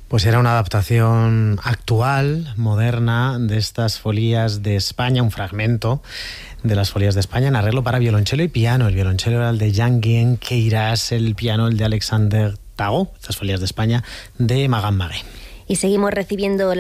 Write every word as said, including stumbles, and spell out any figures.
Pues era una adaptación actual, moderna, de estas Folías de España, un fragmento de las Folías de España en arreglo para violonchelo y piano. El violonchelo era el de Jean-Guyen Queyras, el piano el de Alexander Tago, estas Folías de España de Magan Magué. Y seguimos recibiendo